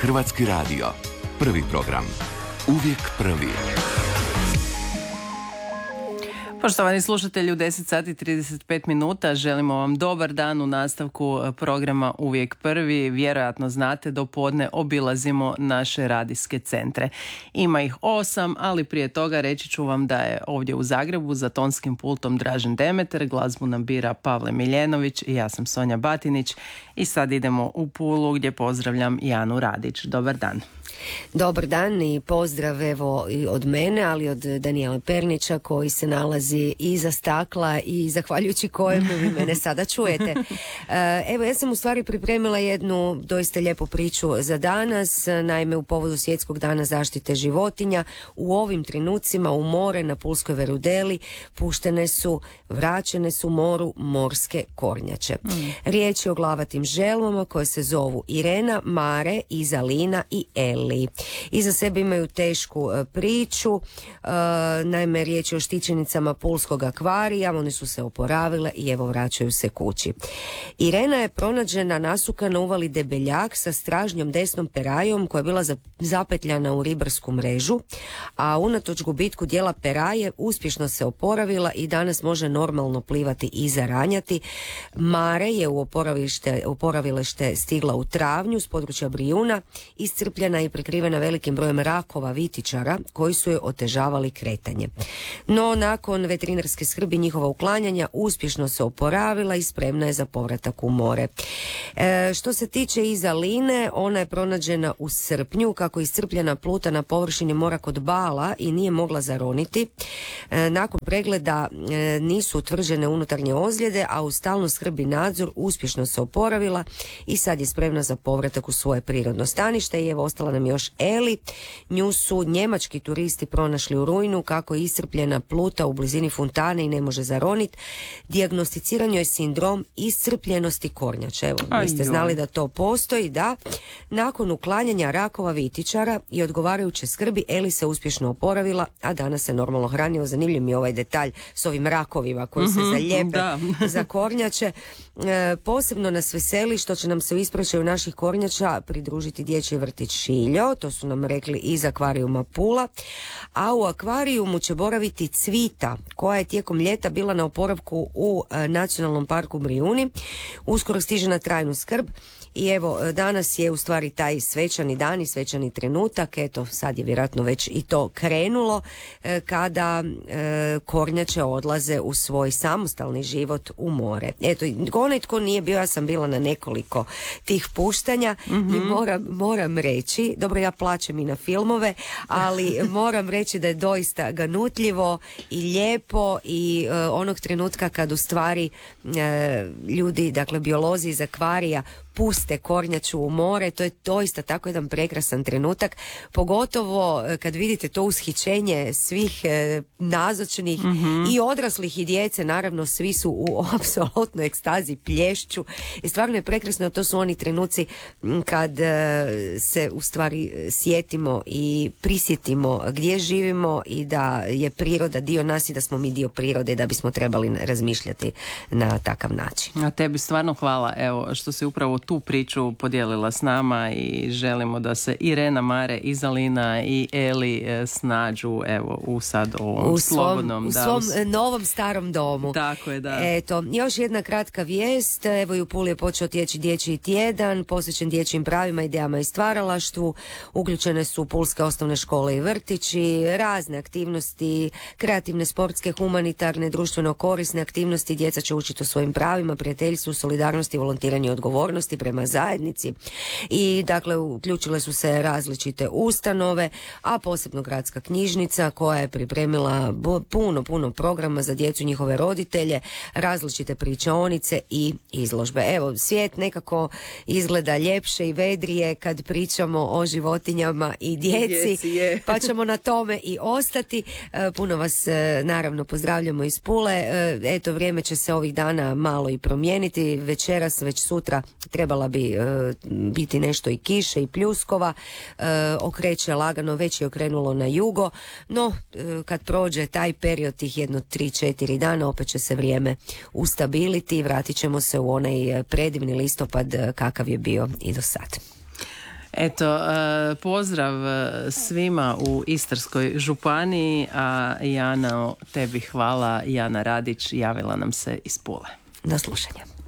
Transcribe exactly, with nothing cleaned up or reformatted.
Hrvatski radio. Prvi program. Uvijek prvi. Poštovani slušatelji, u deset sati i trideset pet minuta želimo vam dobar dan u nastavku programa Uvijek prvi. Vjerojatno znate, do podne obilazimo naše radijske centre. Ima ih osam, ali prije toga reći ću vam da je ovdje u Zagrebu za tonskim pultom Dražen Demeter, glazbu nam bira Pavle Miljenović i ja sam Sonja Batinić. I sad idemo u Pulu gdje pozdravljam Janu Radić. Dobar dan. Dobar dan i pozdrav evo i od mene, ali od Danijela Pernića koji se nalazi iza stakla i zahvaljujući kojem vi mene sada čujete. Evo, ja sam u stvari pripremila jednu doista lijepu priču za danas, naime u povodu Svjetskog dana zaštite životinja. U ovim trenucima u more na Pulskoj Verudeli puštene su, vraćene su moru morske kornjače. Mm. Riječ je o glavatim želvama koje se zovu Irena, Mare, Izalina i Eli. Iza sebe imaju tešku e, priču, e, naime riječ je o štićenicama Pulskog akvarija, one su se oporavile i evo vraćaju se kući. Irena je pronađena nasukana u uvali Debeljak sa stražnjom desnom perajom koja je bila zapetljana u ribarsku mrežu, a unatoč gubitku dijela peraje uspješno se oporavila i danas može normalno plivati i zaranjati. Mare je u oporavilište stigla u travnju s područja Brijuna, iscrpljena i prekrivena velikim brojem rakova vitičara koji su joj otežavali kretanje. No, nakon veterinarske skrbi njihova uklanjanja uspješno se oporavila i spremna je za povratak u more. E, što se tiče Izaline, ona je pronađena u srpnju kako je iscrpljena pluta na površini mora kod Bala i nije mogla zaroniti. E, nakon pregleda e, nisu utvrđene unutarnje ozljede, a u stalno skrbi nadzor uspješno se oporavila i sad je spremna za povratak u svoje prirodno stanište. I evo, ostala nam još Eli. Nju su njemački turisti pronašli u rujnu kako je iscrpljena pluta u blizini fontane i ne može zaroniti. Dijagnosticiran je sindrom iscrpljenosti kornjače. Evo, vi ste znali da to postoji, da. Nakon uklanjanja rakova vitičara i odgovarajuće skrbi Eli se uspješno oporavila, a danas se normalno hranio. Zanimljiv mi je ovaj detalj s ovim rakovima koji se mm-hmm, zaljepe za kornjače. E, posebno nas veseli što će nam se u ispraćaju naših kornjača pridružiti dječji vrtić Šiljo, to su nam rekli iz akvarijuma Pula, a u akvarijumu će boraviti Cvita koja je tijekom ljeta bila na oporavku u e, Nacionalnom parku Brijuni. Uskoro stiže na trajnu skrb. I evo, danas je u stvari taj svečani dan i svečani trenutak, eto sad je vjerojatno već i to krenulo, e, kada e, kornjače odlaze u svoj samostalni život u more. Eto, onaj tko nije bio, ja sam bila na nekoliko tih puštanja mm-hmm. i moram, moram reći, dobro ja plaćem i na filmove, ali moram reći da je doista ganutljivo i lijepo i e, onog trenutka kad u stvari e, ljudi, dakle biolozi iz akvarija puste kornjaču u more, to je doista tako jedan prekrasan trenutak, pogotovo kad vidite to ushićenje svih e, nazočnih mm-hmm. i odraslih i djece, naravno svi su u apsolutnoj ekstazi, plješću i stvarno je prekrasno, to su oni trenuci kad e, se u stvari sjetimo i prisjetimo gdje živimo i da je priroda dio nas i da smo mi dio prirode, da bismo trebali razmišljati na takav način. A tebi stvarno hvala, evo, što si upravo tu priču podijelila s nama i želimo da se Irena, Mare, Izalina i Eli snađu evo u sad ovom u slobodnom svom, da, u svom novom starom domu. Tako je, da. Eto, još jedna kratka vijest, evo i u Puli je počeo teći dječji tjedan posvećen dječjim pravima, idejama i stvaralaštvu. Uključene su pulske osnovne škole i vrtići, razne aktivnosti, kreativne, sportske, humanitarne, društveno korisne aktivnosti. Djeca će učiti o svojim pravima, prijateljstvu, solidarnosti, volontiranju i odgovornosti prema zajednici i dakle uključile su se različite ustanove, a posebno gradska knjižnica koja je pripremila puno, puno programa za djecu i njihove roditelje, različite pričaonice i izložbe. Evo, svijet nekako izgleda ljepše i vedrije kad pričamo o životinjama i djeci, djeci pa ćemo na tome i ostati. Puno vas naravno pozdravljamo iz Pule. Eto, vrijeme će se ovih dana malo i promijeniti. Večeras, već sutra trebala bi e, biti nešto i kiše i pljuskova, e, okreće lagano, već je okrenulo na jugo, no e, kad prođe taj period tih jedno tri četiri dana opet će se vrijeme ustabiliti i vratit ćemo se u onaj predivni listopad kakav je bio i do sad. Eto, pozdrav svima u Istarskoj županiji, a Jana, tebi hvala. Jana Radić javila nam se iz Pule. Na slušanje.